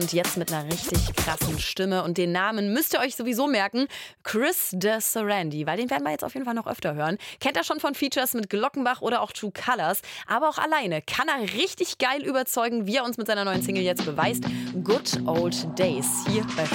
Und jetzt mit einer richtig krassen Stimme. Und den Namen müsst ihr euch sowieso merken. Chris de Sarandí, weil den werden wir jetzt auf jeden Fall noch öfter hören. Kennt er schon von Features mit Glockenbach oder auch True Colors. Aber auch alleine kann er richtig geil überzeugen, wie er uns mit seiner neuen Single jetzt beweist. Good Old Days. Hier bei